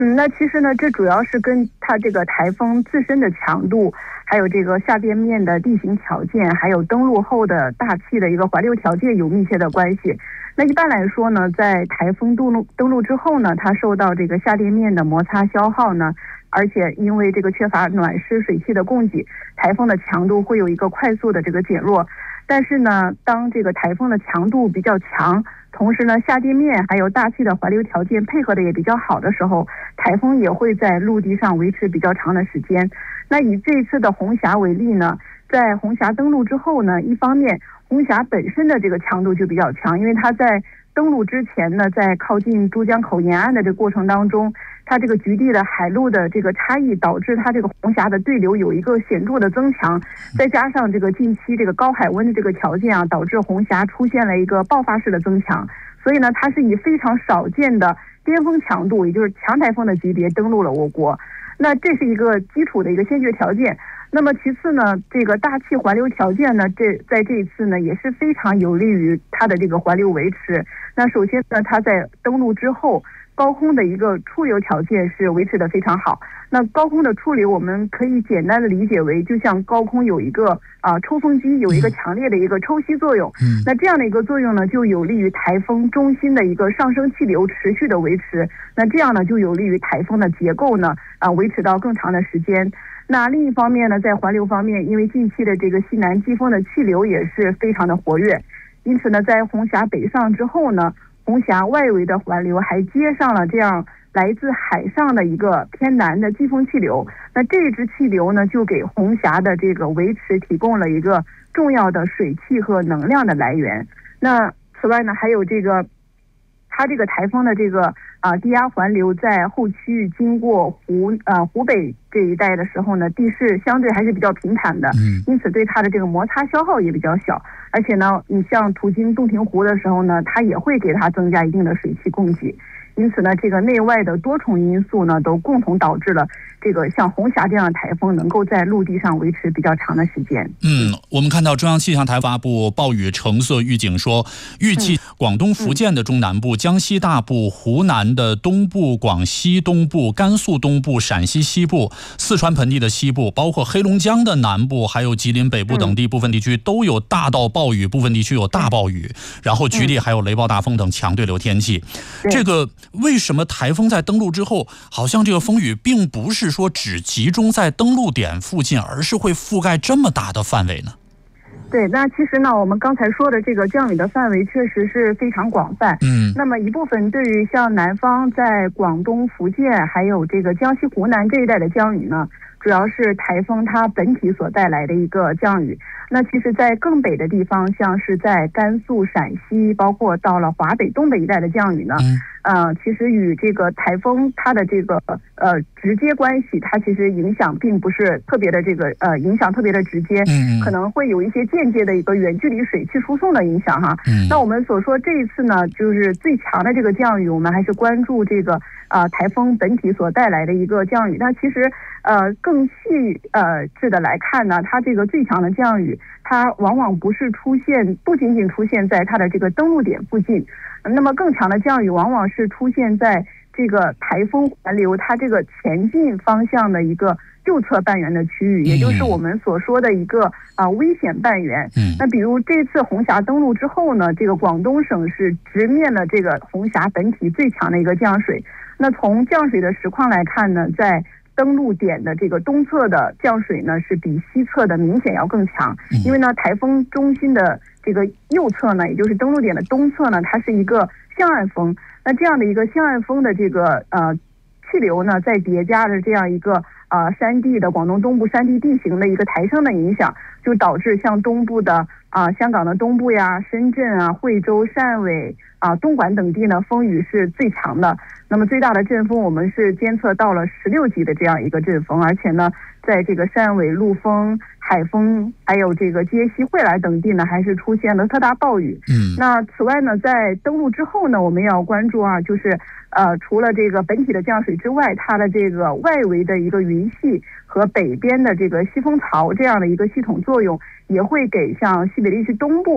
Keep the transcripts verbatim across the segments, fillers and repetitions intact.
嗯，那其实呢，这主要是跟它这个台风自身的强度，还有这个下边面的地形条件，还有登陆后的大气的一个环流条件有密切的关系。那一般来说呢，在台风登陆登陆之后呢，它受到这个下地面的摩擦消耗呢，而且因为这个缺乏暖湿水汽的供给，台风的强度会有一个快速的这个减弱。但是呢，当这个台风的强度比较强，同时呢，下地面还有大气的环流条件配合的也比较好的时候，台风也会在陆地上维持比较长的时间。那以这一次的红霞为例呢，在红霞登陆之后呢，一方面红霞本身的这个强度就比较强，因为它在登陆之前呢，在靠近珠江口沿岸的这个过程当中，它这个局地的海陆的这个差异，导致它这个红霞的对流有一个显著的增强，再加上这个近期这个高海温的这个条件啊，导致红霞出现了一个爆发式的增强，所以呢，它是以非常少见的巅峰强度，也就是强台风的级别登陆了我国。那这是一个基础的一个先决条件。那么其次呢，这个大气环流条件呢，这在这一次呢也是非常有利于它的这个环流维持。那首先呢，它在登陆之后，高空的一个出流条件是维持的非常好。那高空的出流，我们可以简单的理解为，就像高空有一个啊、呃、抽风机，有一个强烈的一个抽吸作用。嗯，那这样的一个作用呢，就有利于台风中心的一个上升气流持续的维持。那这样呢，就有利于台风的结构呢啊、呃、维持到更长的时间。那另一方面呢，在环流方面，因为近期的这个西南季风的气流也是非常的活跃，因此呢，在红霞北上之后呢，红霞外围的环流还接上了这样来自海上的一个偏南的季风气流。那这支气流呢，就给红霞的这个维持提供了一个重要的水汽和能量的来源。那此外呢，还有这个它这个台风的这个啊低压环流在后区域经过湖呃湖北这一带的时候呢，地势相对还是比较平坦的，因此对它的这个摩擦消耗也比较小。而且呢，你像途经洞庭湖的时候呢，它也会给它增加一定的水汽供给。因此呢，这个内外的多重因素呢，都共同导致了这个像红霞这样的台风能够在陆地上维持比较长的时间。 嗯，我们看到中央气象台发布暴雨橙色预警说，预计广东、福建的中南部、江西大部、湖南的东部、广西东部、甘肃东部、陕西西部、四川盆地的西部，包括黑龙江的南部，还有吉林北部等地部分地区都有大到暴雨，部分地区有大暴雨，然后局地还有雷暴大风等强对流天气。这个为什么台风在登陆之后，好像这个风雨并不是说只集中在登陆点附近，而是会覆盖这么大的范围呢？ 对，那其实呢，我们刚才说的这个降雨的范围确实是非常广泛。嗯，那么一部分对于像南方在广东、福建还有这个江西、湖南这一带的降雨呢，主要是台风它本体所带来的一个降雨。那其实在更北的地方，像是在甘肃、陕西，包括到了华北、东北一带的降雨呢，呃，其实与这个台风它的这个呃直接关系，它其实影响并不是特别的这个呃影响特别的直接，可能会有一些间接的一个远距离水汽输送的影响哈。那我们所说这一次呢，就是最强的这个降雨，我们还是关注这个啊、呃、台风本体所带来的一个降雨。那其实呃更细呃致的来看呢，它这个最强的降雨，它往往不是出现，不仅仅出现在它的这个登陆点附近，那么更强的降雨往往是出现在这个台风环流它这个前进方向的一个右侧半圆的区域，也就是我们所说的一个啊、呃、危险半圆。那比如这次红霞登陆之后呢，这个广东省是直面了这个红霞本体最强的一个降水。那从降水的实况来看呢，在登陆点的这个东侧的降水呢，是比西侧的明显要更强，因为呢，台风中心的这个右侧呢，也就是登陆点的东侧呢，它是一个向岸风。那这样的一个向岸风的这个呃气流呢，再叠加着这样一个呃山地的广东东部山地地形的一个抬升的影响，就导致像东部的啊、呃、香港的东部呀、深圳啊、惠州、汕尾啊、东莞等地呢，风雨是最强的。那么最大的阵风我们是监测到了十六级的这样一个阵风，而且呢，在这个汕尾、陆丰、海丰还有这个接西、惠来等地呢，还是出现了特大暴雨。嗯，那此外呢，在登陆之后呢，我们要关注啊，就是呃，除了这个本体的降水之外，它的这个外围的一个云系和北边的这个西风槽这样的一个系统作用，也会给像西北地区东部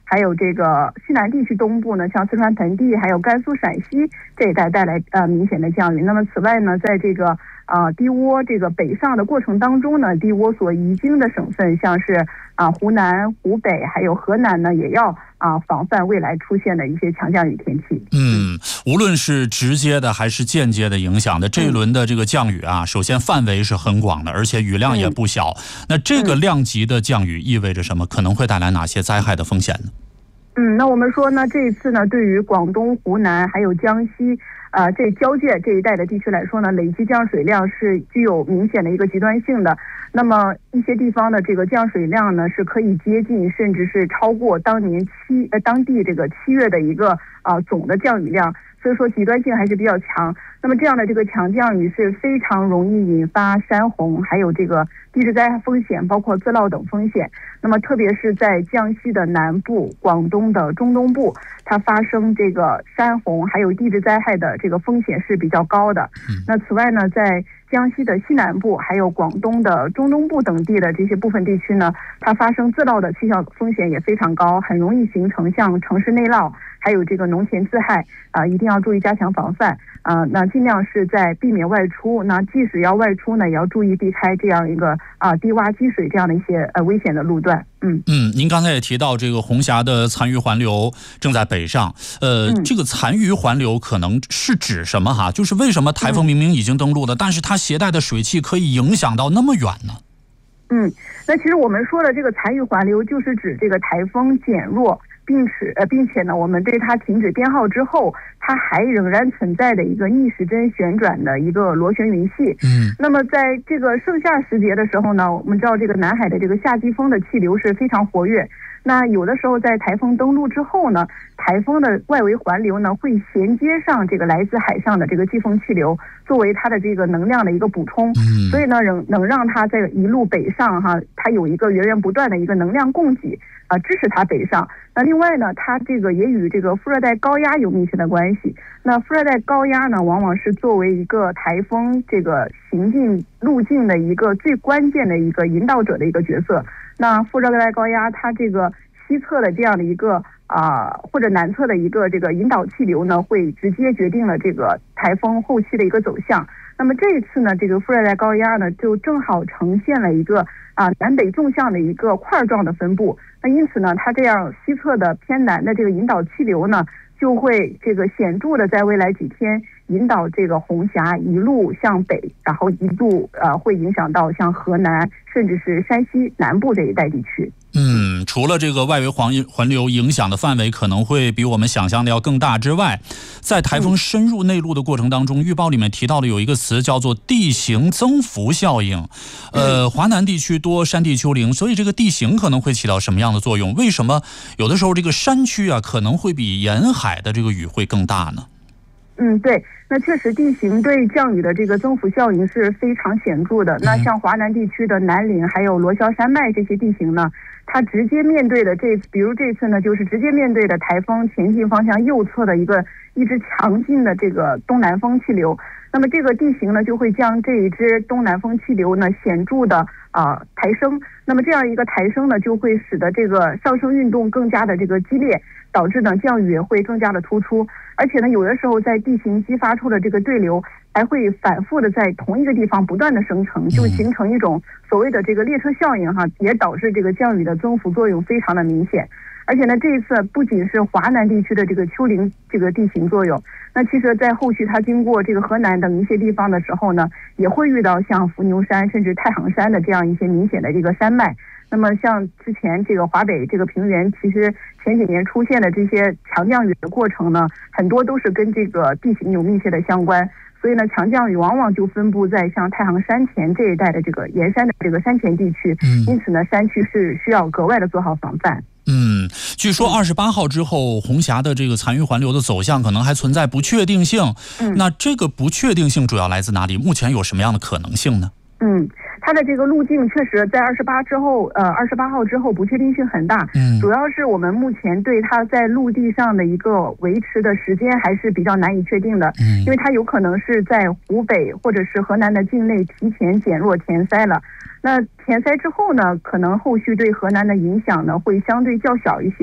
还有这个西南地区东部呢，像四川盆地还有甘肃陕西这一带带来呃明显的降雨。那么此外呢，在这个啊低涡这个北上的过程当中呢，低涡所移经的省份，像是啊湖南、湖北还有河南呢，也要啊防范未来出现的一些强降雨天气。 嗯，无论是直接的还是间接的影响的，这一轮的这个降雨啊，首先范围是很广的，而且雨量也不小。那这个量级的降雨意味着什么？可能会带来哪些灾害的风险呢？ 嗯，那我们说呢，这一次呢，对于广东、湖南还有江西，呃，这交界这一带的地区来说呢，累计降水量是具有明显的一个极端性的。那么一些地方的这个降水量呢，是可以接近甚至是超过当年七呃当地这个七月的一个啊、呃、总的降雨量。所以说极端性还是比较强。那么这样的这个强降雨是非常容易引发山洪，还有这个地质灾害风险，包括自涝等风险。那么特别是在江西的南部、广东的中东部，它发生这个山洪还有地质灾害的这个风险是比较高的。那此外呢，在江西的西南部还有广东的中东部等地的这些部分地区呢，它发生自涝的气象风险也非常高，很容易形成像城市内涝还有这个农田自害啊、呃，一定要注意加强防范啊、呃。那尽量是在避免外出，那即使要外出呢，也要注意避开这样一个啊、呃、低洼积水这样的一些呃危险的路段。嗯嗯，您刚才也提到这个红霞的残余环流正在北上，呃，嗯、这个残余环流可能是指什么哈？就是为什么台风明明已经登陆了，嗯、但是它携带的水汽可以影响到那么远呢？ 嗯，那其实我们说的这个残余环流，就是指这个台风减弱，并且呃，并且呢，我们对它停止编号之后，它还仍然存在的一个逆时针旋转的一个螺旋云系。嗯，那么在这个盛夏时节的时候呢，我们知道这个南海的这个夏季风的气流是非常活跃。那有的时候在台风登陆之后呢，台风的外围环流呢会衔接上这个来自海上的这个季风气流，作为它的这个能量的一个补充。嗯，所以呢，能能让它在一路北上哈，它有一个源源不断的一个能量供给啊、呃，支持它北上。那另外呢，它这个也与这个副热带高压有密切的关系。那副热带高压呢，往往是作为一个台风这个行进路径的一个最关键的一个引导者的一个角色。那副热带高压它这个西侧的这样的一个啊、呃、或者南侧的一个这个引导气流呢，会直接决定了这个台风后期的一个走向。那么这一次呢，这个副热带高压呢，就正好呈现了一个啊、呃、南北纵向的一个块状的分布。那因此呢，它这样西侧的偏南的这个引导气流呢，就会这个显著的在未来几天引导这个红霞一路向北，然后一路呃会影响到像河南甚至是山西南部这一带地区。 嗯，除了这个外围环环流影响的范围可能会比我们想象的要更大之外，在台风深入内陆的过程当中，预报里面提到的有一个词叫做地形增幅效应。呃，华南地区多山地丘陵，所以这个地形可能会起到什么样的作用？为什么有的时候这个山区啊可能会比沿海的这个雨会更大呢？ 嗯，对，那确实地形对降雨的这个增幅效应是非常显著的。那像华南地区的南岭还有罗霄山脉这些地形呢，它直接面对的这比如这次呢，就是直接面对的台风前进方向右侧的一个一支强劲的这个东南风气流。那么这个地形呢，就会将这一支东南风气流呢显著的啊、呃、抬升。那么这样一个抬升呢，就会使得这个上升运动更加的这个激烈，导致呢降雨也会更加的突出。而且呢，有的时候在地形激发出的这个对流，还会反复的在同一个地方不断的生成，就形成一种所谓的这个列车效应哈，也导致这个降雨的增幅作用非常的明显。而且呢，这一次不仅是华南地区的这个丘陵这个地形作用，那其实在后续它经过这个河南等一些地方的时候呢，也会遇到像伏牛山甚至太行山的这样一些明显的这个山脉。那么像之前这个华北这个平原，其实前几年出现的这些强降雨的过程呢，很多都是跟这个地形有密切的相关。所以呢，强降雨往往就分布在像太行山前这一带的这个沿山的这个山前地区。嗯，因此呢，山区是需要格外的做好防范。 嗯，据说二十八号之后，红霞的这个残余环流的走向可能还存在不确定性。嗯，那这个不确定性主要来自哪里？目前有什么样的可能性呢？ 嗯，它的这个路径确实在二十八之后，呃，二十八号之后不确定性很大。嗯，主要是我们目前对它在陆地上的一个维持的时间还是比较难以确定的。嗯，因为它有可能是在湖北或者是河南的境内提前减弱填塞了。那填塞之后呢，可能后续对河南的影响呢会相对较小一些。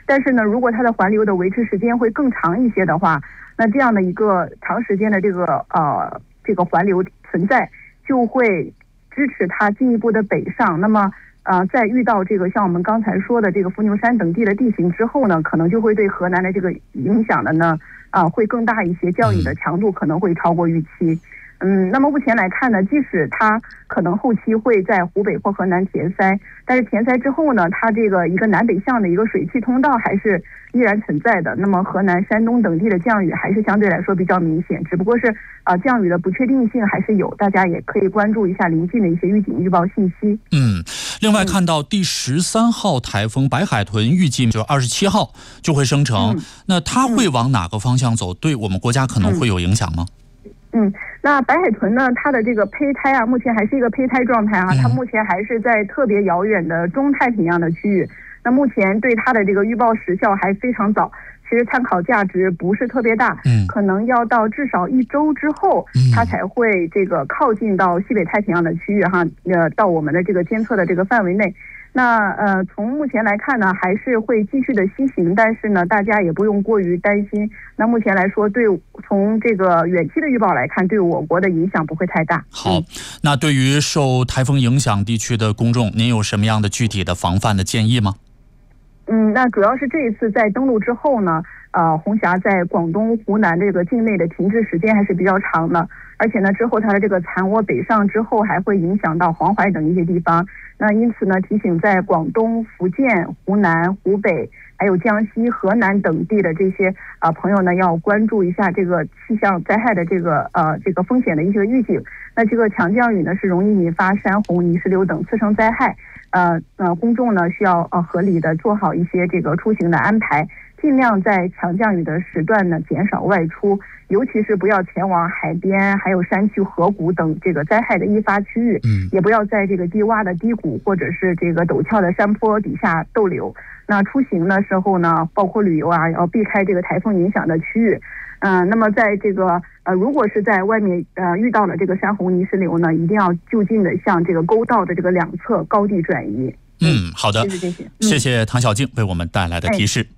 但是呢，如果它的环流的维持时间会更长一些的话，那这样的一个长时间的这个呃这个环流存在，就会支持它进一步的北上。那么呃，在遇到这个像我们刚才说的这个伏牛山等地的地形之后呢，可能就会对河南的这个影响的呢啊、呃、会更大一些，降雨的强度可能会超过预期。嗯，那么目前来看呢，即使它可能后期会在湖北或河南填塞，但是填塞之后呢，它这个一个南北向的一个水汽通道还是依然存在的。那么河南、山东等地的降雨还是相对来说比较明显，只不过是啊、呃、降雨的不确定性还是有，大家也可以关注一下临近的一些预警预报信息。 嗯，另外看到第十三号台风白海豚预计就二十七号就会生成、嗯，那它会往哪个方向走？对我们国家可能会有影响吗？ 嗯，那白海豚呢，它的这个胚胎啊，目前还是一个胚胎状态啊，它目前还是在特别遥远的中太平洋的区域。那目前对它的这个预报时效还非常早，其实参考价值不是特别大，嗯，可能要到至少一周之后，它才会这个靠近到西北太平洋的区域哈，呃，到我们的这个监测的这个范围内。那呃，从目前来看呢，还是会继续的西行，但是呢，大家也不用过于担心。那目前来说，对从这个远期的预报来看，对我国的影响不会太大。 好，那对于受台风影响地区的公众，您有什么样的具体的防范的建议吗？ 嗯，那主要是这一次在登陆之后呢，呃，红霞在广东、湖南这个境内的停滞时间还是比较长的，而且呢，之后它的这个残涡北上之后，还会影响到黄淮等一些地方。那因此呢，提醒在广东、福建、湖南、湖北，还有江西、河南等地的这些啊、呃、朋友呢，要关注一下这个气象灾害的这个呃这个风险的一些预警。那这个强降雨呢，是容易引发山洪、泥石流等次生灾害。呃呃，公众呢需要呃合理的做好一些这个出行的安排，尽量在强降雨的时段呢减少外出，尤其是不要前往海边、还有山区、河谷等这个灾害的易发区域，嗯，也不要在这个低洼的低谷或者是这个陡峭的山坡底下逗留。那出行的时候呢，包括旅游啊，要避开这个台风影响的区域。嗯、呃，那么在这个呃，如果是在外面呃遇到了这个山洪泥石流呢，一定要就近的向这个沟道的这个两侧高地转移。 嗯，好的， 谢谢，谢谢， 嗯、谢谢唐小静为我们带来的提示。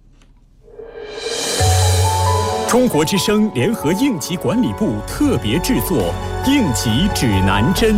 哎、中国之声联合应急管理部特别制作《应急指南针》。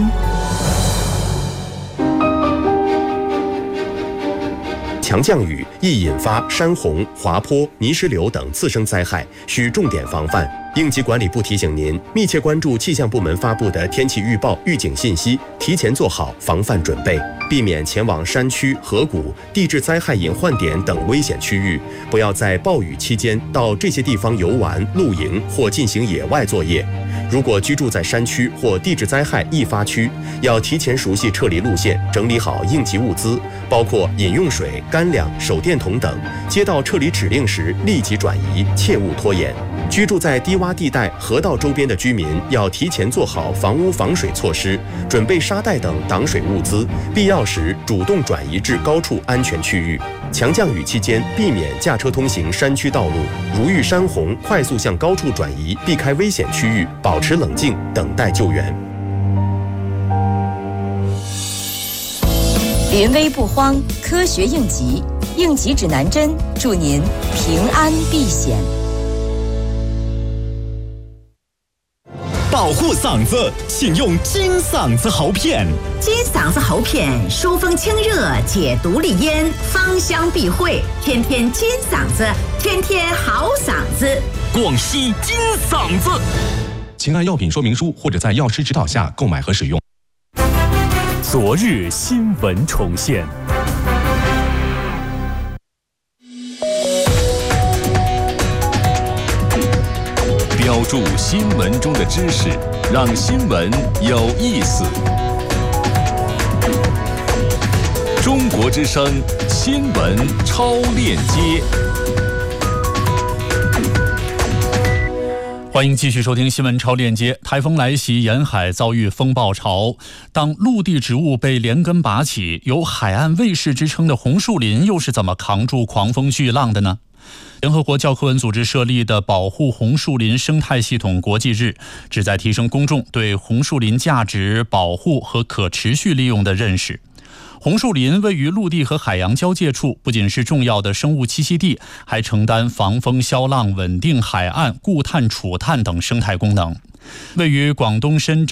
强降雨易引发山洪、滑坡、泥石流等次生灾害，需重点防范。应急管理部提醒您，密切关注气象部门发布的天气预报、预警信息，提前做好防范准备，避免前往山区、河谷、地质灾害隐患点等危险区域。不要在暴雨期间到这些地方游玩、露营或进行野外作业。如果居住在山区或地质灾害易发区，要提前熟悉撤离路线，整理好应急物资，包括饮用水、干粮、手电筒等。接到撤离指令时，立即转移，切勿拖延。居住在低洼地带、河道周边的居民要提前做好房屋防水措施，准备沙袋等挡水物资，必要时主动转移至高处安全区域。强降雨期间，避免驾车通行山区道路，如遇山洪，快速向高处转移，避开危险区域，保持冷静，等待救援。 临危不慌，科学应急，应急指南针，祝您平安避险。 保护嗓子，请用金嗓子喉片。 金嗓子喉片疏风清热，解毒利咽，芳香避秽，天天金嗓子，天天好嗓子。 广西金嗓子， 请按药品说明书或者在药师指导下购买和使用。 昨日新闻重现。 标注新闻中的知识，让新闻有意思。中国之声新闻超链接， 欢迎继续收听新闻超链接。台风来袭，沿海遭遇风暴潮。当陆地植物被连根拔起，有海岸卫士之称的红树林又是怎么扛住狂风巨浪的呢？联合国教科文组织设立的保护红树林生态系统国际日，旨在提升公众对红树林价值、保护和可持续利用的认识。 红树林位于陆地和海洋交界处，不仅是重要的生物栖息地，还承担防风消浪、稳定海岸、固碳储碳等生态功能。位于广东深圳